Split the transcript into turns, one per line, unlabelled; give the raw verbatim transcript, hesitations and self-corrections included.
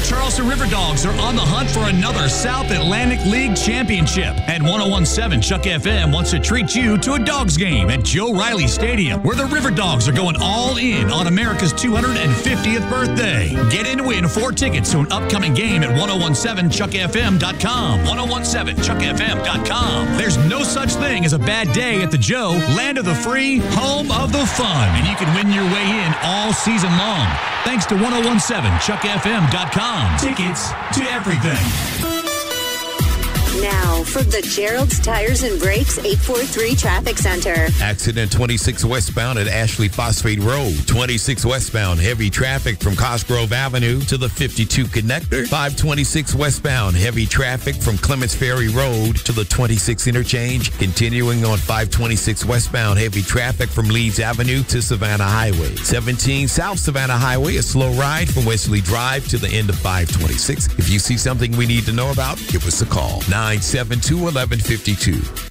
Charleston River Dogs are on the hunt for another South Atlantic League championship. And one oh one point seven Chuck F M wants to treat you to a Dogs game at Joe Riley Stadium, where the River Dogs are going all in on America's two hundred fiftieth birthday. Get in to win four tickets to an upcoming game at ten seventeen chuck f m dot com. ten seventeen chuck f m dot com. There's no such thing as a bad day at the Joe, land of the free, home of the fun. And you can win your way in all season long. Thanks to ten seventeen chuck f m dot com. Tickets to everything.
Now, from the Gerald's Tires and Brakes eight forty-three Traffic Center.
Accident twenty-six westbound at Ashley Phosphate Road. twenty-six westbound, heavy traffic from Cosgrove Avenue to the fifty-two connector. five twenty-six westbound, heavy traffic from Clements Ferry Road to the twenty-six interchange. Continuing on five twenty-six westbound, heavy traffic from Leeds Avenue to Savannah Highway. seventeen South Savannah Highway, a slow ride from Wesley Drive to the end of five twenty-six. If you see something we need to know about, give us a call. nine seven two, one one five two.